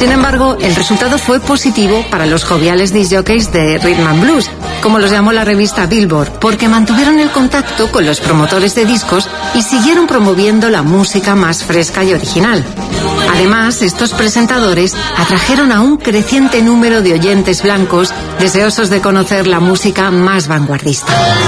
Sin embargo, el resultado fue positivo para los joviales disc jockeys de Rhythm and Blues, como los llamó la revista Billboard, porque mantuvieron el contacto con los promotores de discos y siguieron promoviendo la música más fresca y original. Además, estos presentadores atrajeron a un creciente número de oyentes blancos deseosos de conocer la música más vanguardista.